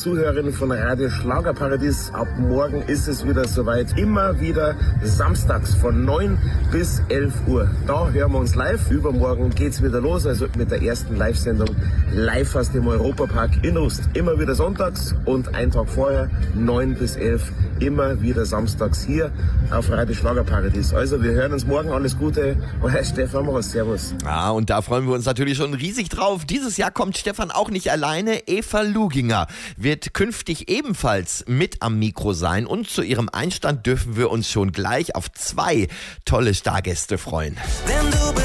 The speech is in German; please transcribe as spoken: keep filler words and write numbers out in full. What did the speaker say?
Zuhörerinnen von Radio Schlagerparadies. Ab morgen ist es wieder soweit. Immer wieder samstags von neun bis elf Uhr. Da hören wir uns live. Übermorgen geht's wieder los, also mit der ersten Live-Sendung live aus dem Europapark in Rust. Immer wieder sonntags und einen Tag vorher, neun bis elf, immer wieder samstags hier auf Radio Schlagerparadies. Also wir hören uns morgen. Alles Gute. Euer Stefan Moos. Servus. Ah, und da freuen wir uns natürlich schon riesig drauf. Dieses Jahr kommt Stefan auch nicht alleine. Eva Luginger wird künftig ebenfalls mit am Mikro sein und zu ihrem Einstand dürfen wir uns schon gleich auf zwei tolle Stargäste freuen. Denn du bist